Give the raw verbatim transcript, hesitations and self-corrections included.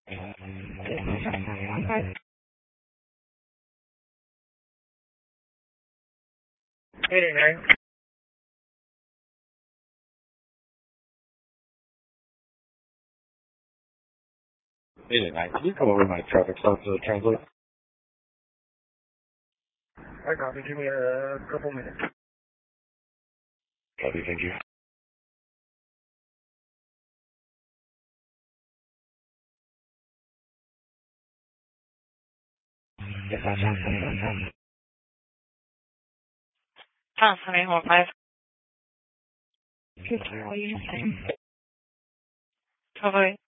Eight nine. Eight nine. Can you come over to my traffic stop to translate? I copy. Give me a couple minutes. Copy. Thank you. Tom, seven one five. Good. What are you saying? Totally.